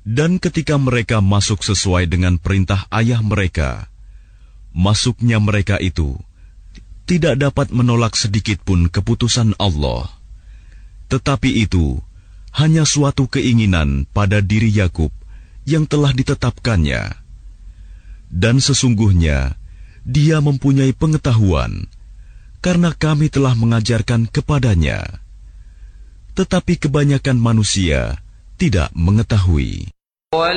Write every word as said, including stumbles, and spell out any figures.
Dan ketika mereka masuk sesuai dengan perintah ayah mereka, masuknya mereka itu tidak dapat menolak sedikit pun keputusan Allah. Tetapi itu hanya suatu keinginan pada diri Yakub yang telah ditetapkannya. Dan sesungguhnya dia mempunyai pengetahuan, karena kami telah mengajarkan kepadanya. Tetapi kebanyakan manusia tidak mengetahui.